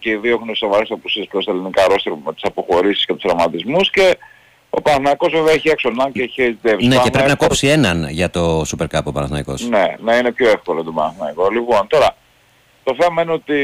και οι δύο έχουν σοβαρές απουσίες προς τα ελληνικά ρόστερ με τις αποχωρήσεις και τους τραυματισμούς, και ο Παναθηναϊκός βέβαια έχει έξω Ναν και έχει Davis. Ναι, και πρέπει να κόψει έναν για το Super Cup ο Παναθηναϊκός. Ναι, να είναι πιο εύκολο το Παναθηναϊκό. Λοιπόν, τώρα, το θέμα είναι ότι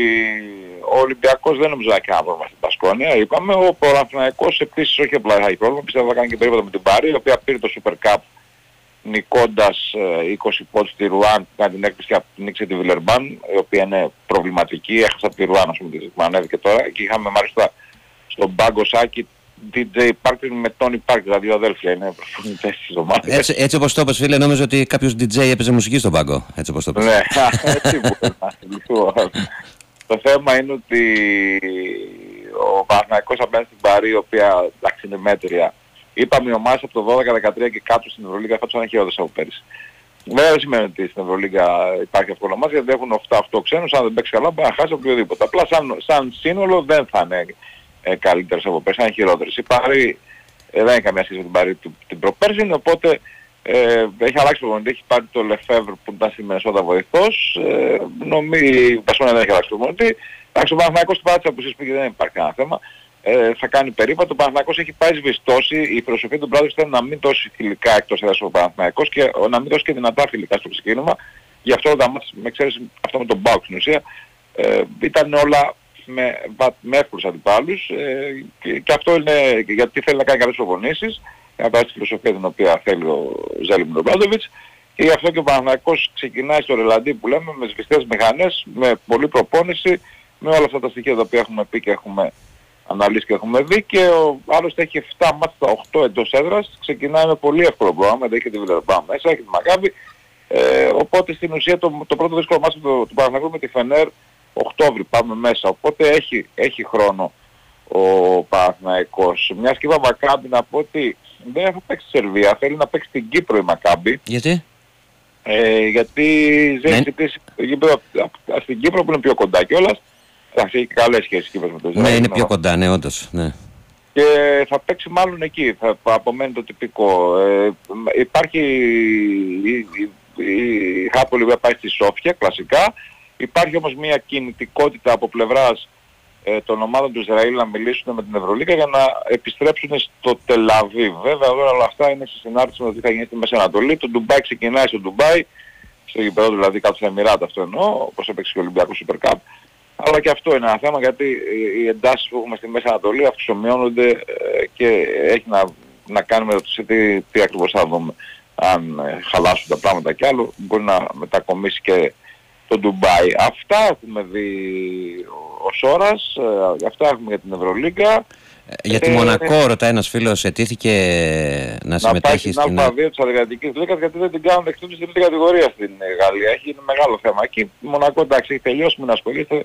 ο Ολυμπιακός δεν νομίζω να έχει ένα πρόβλημα στην Πασκόνια. Είπαμε, ο Παναθηναϊκός επίσης όχι απλά θα έχει πρόβλημα, πιστεύω θα κάνει και περίπου με την Πάρη, η οποία πήρε το Super Cup νικώντας 20 πόντους στη Ρουάν, κάνει την έκπληξη και νίξε τη Βιλερμπάν, η οποία είναι προβληματική, έχασα τη Ρουάν, ας πούμε, τη ανέβηκε τώρα, και είχαμε μάλιστα στον πάγκο Σάκη DJ Parker με Tony Parker, δηλαδή δύο αδέλφια, είναι προφωνητές της ομάδας. Έτσι όπως το είπες, φίλε, νόμιζα ότι κάποιος DJ έπαιζε μουσική στον πάγκο, έτσι όπως το είπες. Ναι, έτσι μπορεί να λοιπόν. Το θέμα είναι ότι ο Παναθηναϊκός απέναντι στην Παρί, η οποία εντάξει είναι μέτρια, είπαμε οι ομάδες από το 12-13 και κάτω στην Ευρωλίγα θα τους αναχειρότερες από πέρυσι. Βέβαια δεν σημαίνει ότι στην Ευρωλίγα υπάρχει εύκολο μάτς, γιατί έχουν 7-8 ξένους, αν δεν παίξει καλά μπορεί να χάσει οποιοδήποτε. Απλά σαν σύνολο δεν θα είναι καλύτερες από πέρυσι, είναι χειρότερες. Η Παρί δεν έχει καμία σχέση με την Παρί την προπέρσινη, οπότε έχει αλλάξει προπονητή, έχει πάρει το Λεφεύρ που ήταν στη Μινεσότα βοηθός, δεν έχει αλλάξει προπονητή. Εντάξει, ο Παναθηναϊκός του πάτησε από εσείς που δεν υπάρχει κανένα θέμα. Θα κάνει περίπατο. Ο Παναθηναϊκός έχει πάει σβηστώσει. Η φιλοσοφία του Μπράδοβιτς ήταν να μην δώσει φιλικά εκτός έδρας ο Παναθηναϊκός και να μην δώσει και δυνατά φιλικά στο ξεκίνημα. Γι' αυτό τα μάτια, με εξαίρεση αυτό με τον Μπάουκ στην ουσία, ήταν όλα με εύκολους αντιπάλους, και αυτό είναι γιατί θέλει να κάνει καλές προπονήσεις, για να πάρει τη φιλοσοφία την οποία θέλει ο Ζέλιμ Μπράδοβιτς, και γι' αυτό και ο Παναθηναϊκός ξεκινάει στο ρελαντί που λέμε με σβηστές μηχανές, με πολλή προπόνηση, με όλα αυτά τα στοιχεία τα οποία έχουμε πει και έχουμε αναλύσει και έχουμε δει, και ο άλλος έχει 7 μάτς στα 8 εντός έδρας, ξεκινάει με πολύ εύκολο πρόγραμμα, έχει τη Βιλερμπάν μέσα, έχει τη Μακάμπι, οπότε στην ουσία το πρώτο δύσκολο μάτς του Παναθηναϊκού με τη Φενέρ Οκτώβρη πάμε μέσα, οπότε έχει χρόνο ο Παναθηναϊκός. Μιας και είπα Μακάμπι, να πω ότι δεν θα παίξει στη Σερβία, θέλει να παίξει στην Κύπρο η Μακάμπι. Γιατί? Γιατί ζήσει στην Κύπρο που είναι πιο κοντά κιόλας. Έχει καλές σχέσεις Κύπρος με το Ισραήλ. Ναι, είναι πιο κοντά, ναι, όντως. Ναι. Και θα παίξει μάλλον εκεί, θα απομένει το τυπικό. Υπάρχει η Χάπολη που πάει στη Σόφια, κλασικά. Υπάρχει όμως μια κινητικότητα από πλευράς των ομάδων του Ισραήλ να μιλήσουν με την Ευρωλίγα για να επιστρέψουν στο Τελαβίβ. Βέβαια όλα αυτά είναι σε συνάρτηση με το τι θα γίνει στη Μέση Ανατολή. Το Ντουμπάι ξεκινάει στο Ντουμπάι, στο γηπεδό δηλαδή κάτω στα Εμιράτα, αυτό εννοώ, όπως έπαιξε και ο Ολυμπιακός Super Cup. Αλλά και αυτό είναι ένα θέμα, γιατί οι εντάσεις που έχουμε στη Μέση Ανατολή αυξομειώνονται και έχει να κάνει με το τι ακριβώς θα δούμε. Αν χαλάσουν τα πράγματα κι άλλο, μπορεί να μετακομίσει και το Ντουμπάι. Αυτά έχουμε δει ως ώρας, αυτά έχουμε για την Ευρωλίγκα. Για τη Μονακό ρωτάει ένας φίλος, ετήθηκε να συμμετέχει στην Α2 της Αδριατικής Λίγκας, γιατί δεν την κάνουν εκτός στην τρίτη κατηγορία στην Γαλλία. Έχει μεγάλο θέμα. Εκεί η Μονακό εντάξει έχει τελειώσει, μην ασχολείστε,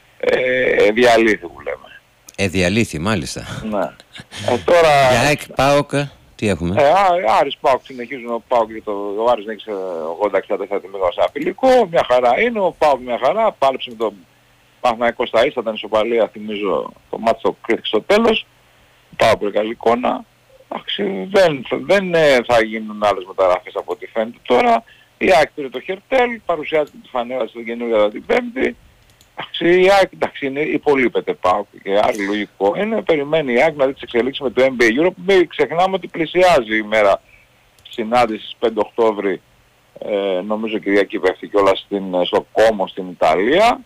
διαλύθη που λέμε. Διαλύθη, μάλιστα. Ναι. Τώρα... Για ΑΕΚ, ΠΑΟΚ, τι έχουμε? Άρης ΠΑΟΚ συνεχίζουν, ο ΠΑΟΚ και ο Άρης νίκησε 80-64 τη Μίγα σε απειλικό, μια χαρά είναι, ο ΠΑΟΚ μια χαρά, πάλεψε με τον Παναθηναϊκό στα ίσα, ήταν ισοπαλία, θυμίζω το μάτι το κρίθηκε στο τέλος. Πάω πολύ καλή εικόνα. Δεν θα γίνουν άλλες μεταγραφές από ό,τι φαίνεται τώρα. Η ΑΕΚ πήρε το χερτέλ, παρουσιάζει τη φανέλα στην καινούργια την Πέμπτη. Η ΑΕΚ υπολείπεται πάω και άλλο λογικό είναι, περιμένει η ΑΕΚ να δει τις εξελίξεις με το NBA Europe. Μην ξεχνάμε ότι πλησιάζει η μέρα συνάντησης 5 Οκτώβρη, νομίζω Κυριακή πέφτει κιόλας στο Κόμο στην Ιταλία.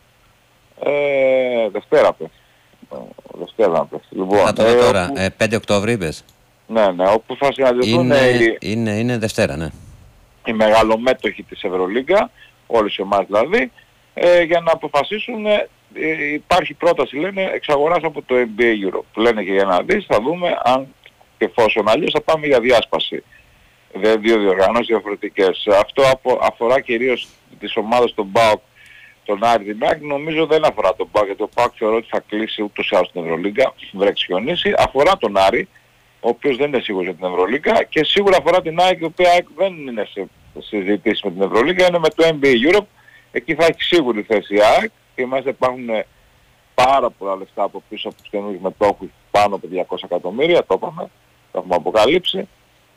Δευτέρα πέφτει. Δευτέρα πέφτει. Λοιπόν, θα το δω τώρα, 5 Οκτώβρη είπες? Ναι, όπου θα συναντηθούν είναι Δευτέρα, ναι. Οι μεγαλομέτοχοι της Ευρωλίγκα, όλες οι ομάδες δηλαδή, για να αποφασίσουν, υπάρχει πρόταση λένε εξαγοράς από το NBA Europe. Λένε και για να δεις, θα δούμε αν και εφόσον αλλιώς θα πάμε για διάσπαση. Δύο διοργανώσεις διαφορετικές. Αυτό αφορά κυρίως τις ομάδες των ΠΑΟΚ, τον Άρη, την ΑΕΚ. Νομίζω δεν αφορά τον ΠΑΟΚ, γιατί ο ΠΑΟΚ θεωρώ ότι θα κλείσει ούτως ή άλλως στην Ευρωλίγκα, βρεξιονίσει. Αφορά τον Άρη, ο οποίος δεν είναι σίγουρος για την Ευρωλίγκα, και σίγουρα αφορά την ΑΕΚ, η οποία δεν είναι σε συζητήσεις με την Ευρωλίγκα, είναι με το NBA Europe. Εκεί θα έχει σίγουρη θέση η ΑΕΚ και μέσα υπάρχουν πάρα πολλά λεφτά από πίσω από τους καινούργιους μετόχους, πάνω από 200 εκατομμύρια, το είπαμε, το έχουμε αποκαλύψει.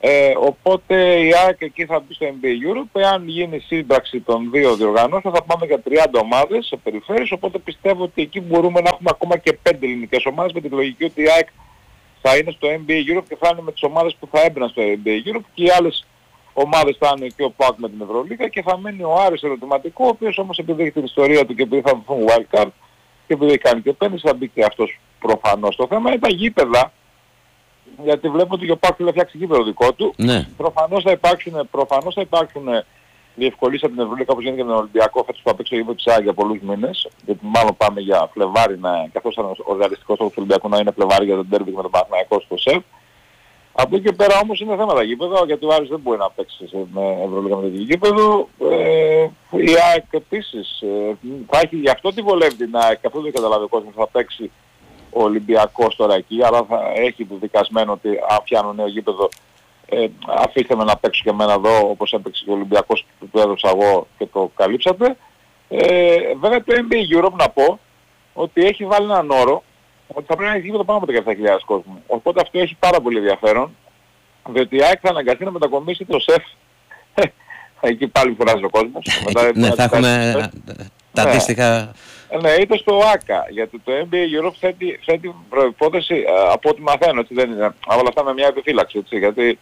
Οπότε η ΑΕΚ εκεί θα μπει στο NBA Europe. Εάν γίνει σύμπραξη των δύο διοργανώσεων θα πάμε για 30 ομάδες σε περιφέρειες, οπότε πιστεύω ότι εκεί μπορούμε να έχουμε ακόμα και 5 ελληνικές ομάδες, με τη λογική ότι η ΑΕΚ θα είναι στο NBA Europe και θα είναι με τις ομάδες που θα έμπαιναν στο NBA Europe και οι άλλες ομάδες θα είναι και ο ΠΑΟΚ με την Ευρωλίγα και θα μένει ο Άρης ερωτηματικό, ο οποίος όμως επειδή έχει την ιστορία του και επειδή θα δοθούν wildcard και επειδή έχει κάνει και επένδυση θα μπει και αυτός προφανώς. Το θέμα είναι τα γήπεδα, γιατί βλέπω ότι ο ΠΑΟΚ θέλει να φτιάξει γήπεδο δικό του. Ναι. Προφανώς θα υπάρξουν διευκολύνσεις από την Ευρωλίγα όπως γίνεται και τον Ολυμπιακό φέτος που θα παίξει το γήπεδο της ΑΕΚ για πολλούς μήνες, γιατί μάλλον πάμε για Φλεβάρι, καθώς ήταν ο ρεαλιστικός στόχος του Ολυμπιακού να είναι Φλεβάρι για τον ντέρμπι με τον Παναθηναϊκό στο ΣΕΒ. Από εκεί και πέρα όμως είναι θέματα γήπεδο, γιατί ο Άρης δεν μπορεί να παίξει με Ευρωλίγα με το γήπεδο. Η ΑΕΚ επίσης θα έχει, γι' αυτό τη βολεύει την ΑΕΚ, και αυτό δεν καταλάβει ο κόσμος, θα παίξει ο Ολυμπιακός τώρα εκεί, αλλά θα έχει δικασμένο ότι αν φτιάνω νέο γήπεδο αφήστε με να παίξω και εμένα εδώ όπως έπαιξε και ο Ολυμπιακός που του έδωσα εγώ και το καλύψατε. Βέβαια το NBA Europe να πω ότι έχει βάλει έναν όρο ότι θα πρέπει να έχει γήπεδο πάνω από 17.000 κόσμου. Οπότε αυτό έχει πάρα πολύ ενδιαφέρον, διότι η ΑΕΚ θα αναγκαστεί να μετακομίσει το ΣΕΦ. Εκεί πάλι φουράζει ο κόσμος. Ναι, θα έχουμε τα αντίστοιχα. Ναι, είτε στο ΆΚΑ, γιατί το NBA Europe θέτει προϋπόθεση από ό,τι μαθαίνω, έτσι δεν είναι. Αλλά αυτά με μια επιφύλαξη, έτσι, γιατί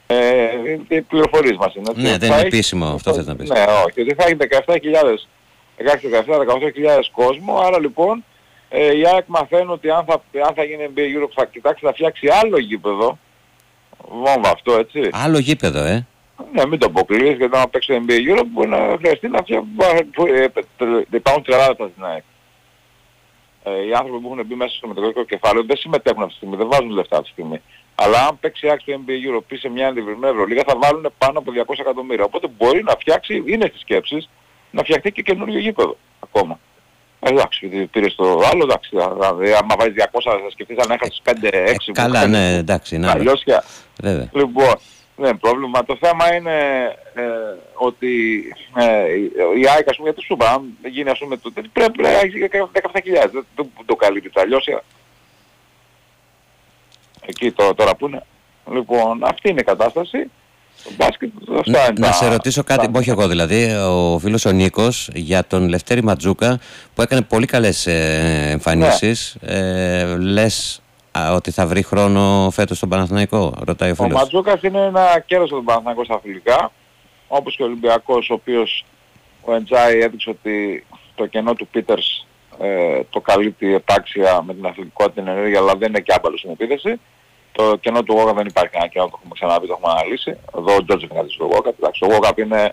οι πληροφορίες μας είναι. Ναι, δεν είναι επίσημο, αυτό θες να πεις. Ναι, όχι, ότι θα έχει 16-17-18.000 κόσμο, άρα λοιπόν η ΑΕΚ μαθαίνει ότι αν θα γίνει NBA Europe θα κοιτάξει να φτιάξει άλλο γήπεδο, βόμβα αυτό, έτσι. Άλλο γήπεδο, Ναι, μην το αποκλείεις, γιατί να παίξει το NBA Europe μπορεί να χρειαστεί να φτιάξει. Υπάρχουν τεράστια στην ΑΕΚ. Οι άνθρωποι που έχουν μπει μέσα στο μετρικό κεφάλαιο δεν συμμετέχουν αυτή τη στιγμή, δεν βάζουν λεφτά αυτή τη στιγμή. Αλλά αν παίξει ΑΕΚ στο NBA Europe ή σε μια αντιβρινή Ευρωλίγα θα βάλουν πάνω από 200 εκατομμύρια. Οπότε μπορεί να φτιάξει, είναι στις σκέψεις, να φτιαχτεί και καινούριο γήπεδο ακόμα. Εντάξει, πήρες το άλλο, εντάξει, δηλαδή άμα βάζεις 200 θα σκεφτείς αν έχασες 5-6. Καλά, ναι, εντάξει, ναι. Αλλιώσια. Βέβαια. Λοιπόν, ναι, πρόβλημα. Το θέμα είναι ότι η ΑΕΚ, ας πούμε, γιατί σου είπα, αν γίνει, ας πούμε, πρέπει να έχει 17.000, δεν το καλύπτει τα αλλιώσια. Εκεί τώρα που είναι. Λοιπόν, αυτή είναι η κατάσταση. Μπάσκετ, να σε ρωτήσω κάτι, όχι εγώ δηλαδή, ο φίλος ο Νίκος, για τον Λευτέρη Ματζούκα που έκανε πολύ καλές εμφανίσεις. Λες ότι θα βρει χρόνο φέτος στον Παναθηναϊκό, ρωτάει ο φίλος. Ο Ματζούκας είναι ένα κέρδος στον Παναθηναϊκό στα φιλικά, όπως και ο Ολυμπιακός, ο οποίος ο Εντζάι έδειξε ότι το κενό του Πίτερς το καλύπτει επάξια με την αθλητικότητα, την ενέργεια, αλλά δεν είναι και άμπαλος στην επίθεση. Το κενό του Γόγαπ δεν υπάρχει κανένα κενό, το έχουμε ξαναπεί, το έχουμε αναλύσει. Εδώ ο Τζότζεφ είναι κάτι στο Γόγαπ. Εντάξει, ο Γόγαπ είναι,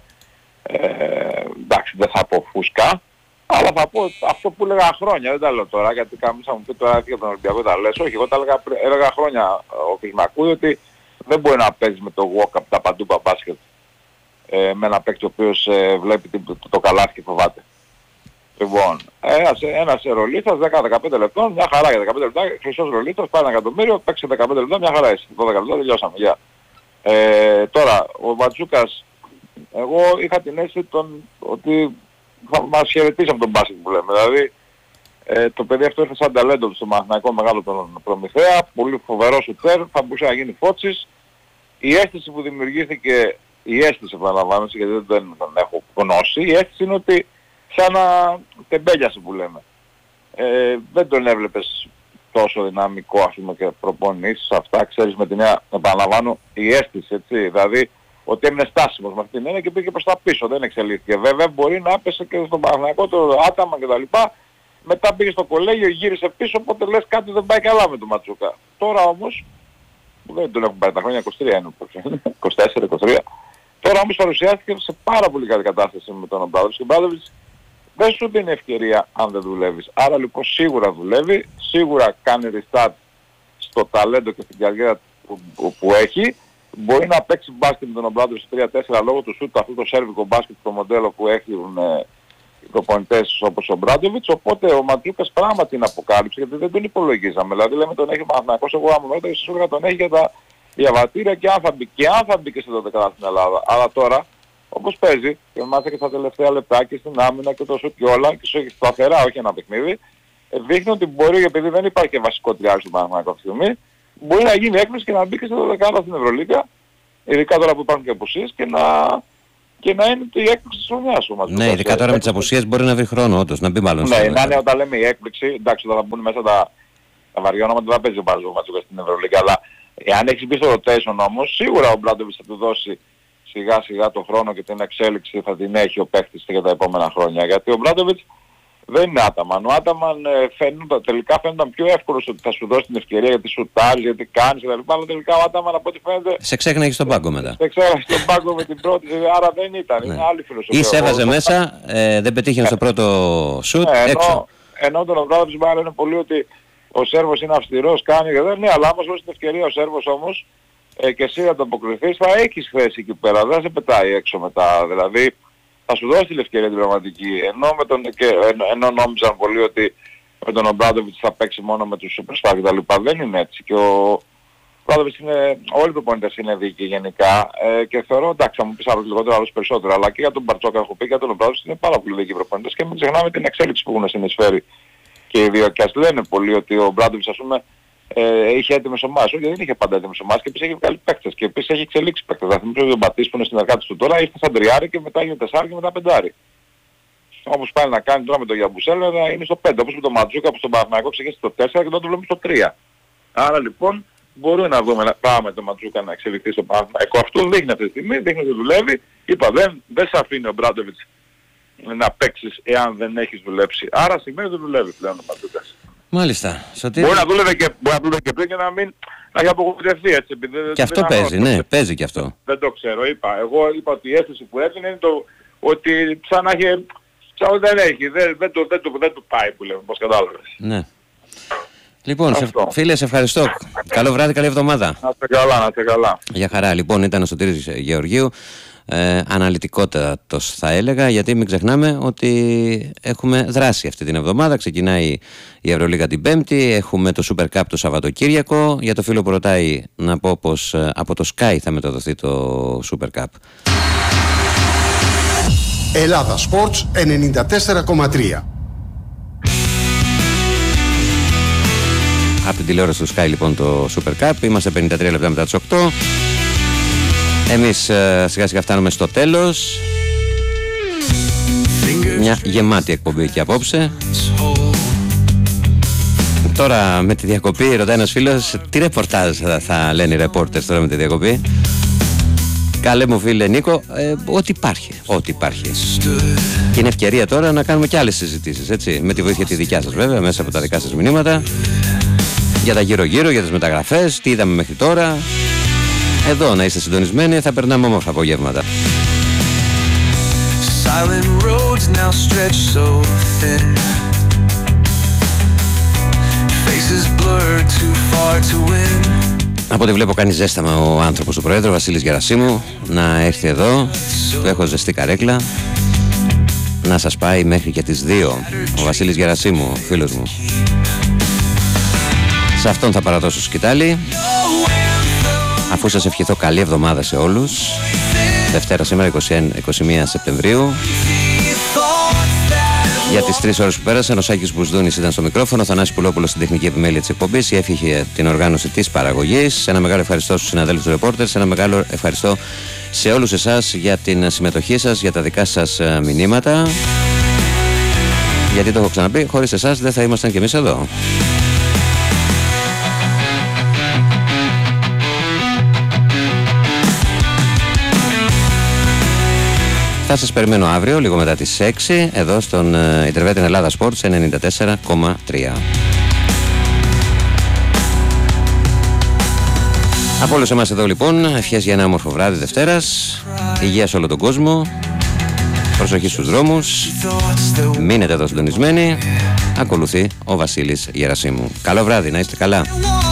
εντάξει, δεν θα πω φουσκά, αλλά θα πω αυτό που έλεγα χρόνια, δεν τα λέω τώρα, γιατί κάποιος θα μου πει τώρα για τον Ολυμπιακό τα λες. Όχι, εγώ τα έλεγα χρόνια ο Κισμακούδη ότι δεν μπορεί να παίζει με το Γόγαπ τα παντούπα μπάσκετ με ένα παίκτη ο οποίος βλέπει το καλάθι και φοβάται. Λοιπόν, ένας ρολίστας 10-15 λεπτών, μια χαρά για 15 λεπτά, χρυσός ρολίστας, πάει 1 εκατομμύριο, παίξει 15 λεπτά, μια χαρά εσύ. 12 λεπτά τελειώσαμε, γεια. Τώρα, ο Ματζούκας, εγώ είχα την αίσθηση ότι θα μας χαιρετήσει από τον μπάσκετ που λέμε. Δηλαδή, το παιδί αυτό ήρθε σαν ταλέντο του στο Παναθηναϊκό μεγάλο τον Προμηθέα, πολύ φοβερό σουτέρ, θα μπορούσε να γίνει φώτσης. Η αίσθηση που δημιουργήθηκε, η αίσθηση επαναλαμβάνω, γιατί δεν τον έχω γνώσει, η αίσθηση είναι ότι σαν να τεμπέλιασε που λέμε. Δεν τον έβλεπες τόσο δυναμικό, ας πούμε, και προπονήσεις αυτά, ξέρεις, με την νέα, επαναλαμβάνω, η αίσθηση, έτσι, δηλαδή ότι έμεινε στάσιμος με αυτήν την έννοια και πήγε προς τα πίσω, δεν εξελίχθηκε. Βέβαια μπορεί να έπεσε και στον Παναθηναϊκό το άταμα κτλ. Μετά πήγε στο κολέγιο, γύρισε πίσω, οπότε λες κάτι δεν πάει καλά με τον Ματζούκα. Τώρα όμως, δεν τον έχουν πάρει τα χρόνια, 23 είναι, 24-23. Τώρα όμως παρουσιάστηκε σε πάρα πολύ καλή κατάσταση με τον Ομπράδοβιτς και ο Ομπράδοβιτς δεν σου δίνει ευκαιρία αν δεν δουλεύεις. Άρα λοιπόν σίγουρα δουλεύει, σίγουρα κάνει restart στο ταλέντο και στην καριέρα που έχει. Μπορεί να παίξει μπάσκετ με τον Ομπράδοβιτς στο 3-4 λόγω του σούτ, αυτό το σέρβικο μπάσκετ, το μοντέλο που έχουν οι προπονητές όπως ο Μπράντοβιτς. Οπότε ο Ματζούκας πράγματι είναι αποκάλυψη, γιατί δεν τον υπολογίζαμε. Δηλαδή λέμε τον έχει ο Παναθηναϊκός, εγώ άμα με ρωτήσεις σίγουρα τον έχει για τα διαβατήρια και αν θα μπει και στην 12 στην Ελλάδα. Αλλά τώρα, όπως παίζει, και μάλιστα και στα τελευταία λεπτά και στην άμυνα και το σουτ και όλα, και σου έχει σταθερά, όχι ένα παιχνίδι, δείχνει ότι μπορεί, επειδή δεν υπάρχει βασικό τριάρι στον Παναθηναϊκό αυτή τη στιγμή, μπορεί να γίνει έκπληξη και να μπει και στην 12 στην Ευρωλίγα ειδικά τώρα που υπάρχουν και απουσίες, και να είναι η έκπληξη της χρονιάς ο Ματζούκας. Ναι, ειδικά τώρα με τις απουσίες μπορεί να βρει χρόνο όντως, να μπει μάλλον. Ναι, να είναι όταν λέμε η έκπληξη, εντάξει, όταν θα μπουν μέσα τα βαριά ονόματα δεν θα παίζει πάλι ο Ματζούκας στην Ευρωλίγκα, αλλά εάν έχει μπει στο rotation όμως, σίγουρα ο Μπράντοβιτς θα του δώσει σιγά σιγά τον χρόνο και την εξέλιξη θα την έχει ο παίκτης για τα επόμενα χρόνια. Γιατί ο Μπράντοβιτς δεν είναι Άταμαν. Ο Άταμαν τελικά φαίνονταν πιο εύκολος ότι θα σου δώσει την ευκαιρία γιατί σουτάρεις, γιατί κάνεις κτλ. Αλλά τελικά ο Άταμαν από ό,τι φαίνεται... Σε ξέχναγε στον πάγκο μετά. Σε ξέχναγε στον πάγκο με την πρώτη, άρα δεν ήταν. Ναι. Είναι άλλη φιλοσοφία. Ή σε έβαζε μέσα, δεν πετύχαινε στο πρώτο σουτ, έξω. Ενώ τον Ομπράδοβιτς μάλλον είναι πολύ ότι ο Σέρβος είναι αυστηρός, κάνει και δεν. Ναι, αλλά άμα σου δώσει την ευκαιρία ο Σέρβος όμως και εσύ να το αποκριθείς, θα έχεις θέση εκεί πέρα, δεν σε πετάει έξω μετά. Δηλαδή θα σου δώσει την ευκαιρία την πραγματική. Ενώ νόμιζαν πολλοί ότι με τον Ομπράδοβιτς θα παίξει μόνο με τους superstar κτλ. Δεν είναι έτσι. Και ο Ομπράδοβιτς είναι, όλοι οι προπονητές είναι δίκαιοι γενικά και θεωρώ, εντάξει, θα μου πεις άλλος λιγότερο, άλλος περισσότερο, αλλά και για τον Μπαρτσόκα έχω πει και για τον Ομπράδοβιτς είναι πάρα πολύ δίκαιοι προπονητές και μην ξεχνάμε την εξέλιξη που έχουν συνεισφέρει και οι δύο. Και ας λένε πολλοί ότι ο Ομπράδοβιτς, ας πούμε, είχε έτοιμες ομάδες, όχι δεν είχε πάντα έτοιμες ομάδες και επίσης έχει βγάλει παίκτες και επίσης έχει εξελίξει παίκτες. Θα θυμίσω τον Μπατής που είναι συνεργάτης του τώρα, ήρθε σαν τριάρι και μετά έγινε τεσσάρι και μετά πεντάρι. Όπως πάλι να κάνει τώρα με τον Γιαμπουσέλ είναι στο 5, όπως με τον Ματζούκα που στον Παναθηναϊκό ξεκίνησε στο 4 και τώρα το βλέπουμε στο 3. Άρα λοιπόν μπορούμε να δούμε πάμε τον Ματζούκα να εξελιχθεί στο Παναθηναϊκό. Αυτό δείχνει αυτή τη στιγμή, δείχνει ότι δουλεύει. Είπα δεν σε αφήνει ο Μπράντοβιτς να παίξεις εάν δεν έχεις δουλέψει. Άρα σημαίνει ότι δουλεύει πλέον ο Ματζούκας. Μάλιστα. Σωτήρη. Μπορεί να δούλευε και πριν και να έχει απογοητευτεί έτσι. Και αυτό παίζει, ναι, παίζει και αυτό. Δεν το ξέρω, εγώ είπα ότι η αίσθηση που έδινε είναι ότι σαν να έχει, δεν έχει, δεν του πάει που λέμε, πώς κατάλαβες. Ναι. Λοιπόν, φίλε, σε ευχαριστώ. Καλό βράδυ, καλή εβδομάδα. Να είστε καλά, να είστε καλά. Για χαρά. Λοιπόν, ήταν ο Σωτήρης Γεωργίου. Αναλυτικότατος θα έλεγα, γιατί μην ξεχνάμε ότι έχουμε δράση αυτή την εβδομάδα. Ξεκινάει η Ευρωλίγα την Πέμπτη, έχουμε το Super Cup το Σαββατοκύριακο. Για το φίλο που ρωτάει να πω πως από το Sky θα μεταδοθεί το Super Cup. Ελλάδα Sports 94,3. Από την τηλεόραση του Sky λοιπόν το Super Cup. Είμαστε 53 λεπτά μετά τις 8. Εμείς σιγά σιγά φτάνουμε στο τέλος. Μια γεμάτη εκπομπή και απόψε. Τώρα με τη διακοπή ρωτάει ένας φίλος τι ρεπορτάζ θα λένε οι ρεπόρτερς τώρα με τη διακοπή. Καλέ μου φίλε Νίκο, ό,τι υπάρχει. Και είναι ευκαιρία τώρα να κάνουμε και άλλες συζητήσεις, έτσι, με τη βοήθεια τη δικιά σας βέβαια, μέσα από τα δικά σας μηνύματα, για τα γύρω-γύρω, για τις μεταγραφές, τι είδαμε μέχρι τώρα. Εδώ να είστε συντονισμένοι, θα περνάμε όμορφα απογεύματα. Από ό,τι βλέπω κάνει ζέσταμα ο άνθρωπος του Προέδρου, Βασίλης Γερασίμου, να έρθει εδώ. Του έχω ζεστή καρέκλα να σας πάει μέχρι και τις 2. Ο Βασίλης Γερασίμου, φίλος μου. Σε αυτόν θα παραδώσω σκητάλη, αφού σας ευχηθώ καλή εβδομάδα σε όλους. Δευτέρα σήμερα 21 Σεπτεμβρίου. Για τις 3 ώρες που πέρασαν, ο Σάκης Μπουσδούνης ήταν στο μικρόφωνο, ο Θανάσης Πουλόπουλος στην τεχνική επιμέλεια της εκπομπής, η έφυγε την οργάνωση της παραγωγής. Ένα μεγάλο ευχαριστώ στους συναδέλφους του ρεπόρτερς, ένα μεγάλο ευχαριστώ σε όλους εσάς για την συμμετοχή σας, για τα δικά σας μηνύματα. Γιατί το έχω ξαναπεί, χωρίς εσάς δεν θα ήμασταν κι εμείς εδώ. Θα σας περιμένω αύριο, λίγο μετά τις 6, εδώ στον Ιντερβέτ Ελλάδα Sports 94,3. Από όλους εμάς εδώ λοιπόν, ευχές για ένα όμορφο βράδυ Δευτέρας, υγεία σε όλο τον κόσμο, προσοχή στους δρόμους, μείνετε εδώ συντονισμένοι, ακολουθεί ο Βασίλης Γερασίμου. Καλό βράδυ, να είστε καλά.